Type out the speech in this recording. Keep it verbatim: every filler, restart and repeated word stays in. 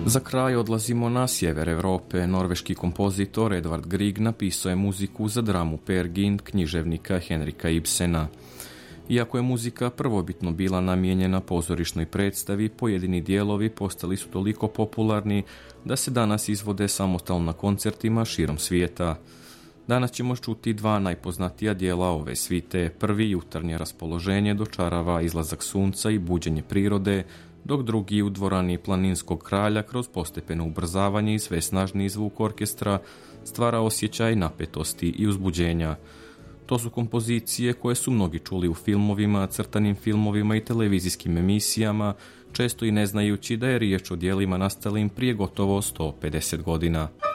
Za kraj odlazimo na sjever Europe. Norveški kompozitor Edvard Grieg napisao je muziku za dramu Peer Gynt književnika Henrika Ibsena. Iako je muzika prvobitno bila namijenjena pozorišnoj predstavi, pojedini dijelovi postali su toliko popularni da se danas izvode samostalno na koncertima širom svijeta. Danas ćemo čuti dva najpoznatija dijela ove svite. Prvi, Jutarnje raspoloženje, dočarava izlazak sunca i buđenje prirode, dok drugi, u dvorani Planinskog kralja, kroz postepeno ubrzavanje i sve snažniji zvuk orkestra stvara osjećaj napetosti i uzbuđenja. To su kompozicije koje su mnogi čuli u filmovima, crtanim filmovima i televizijskim emisijama, često i ne znajući da je riječ o dijelima nastalim prije gotovo sto pedeset godina.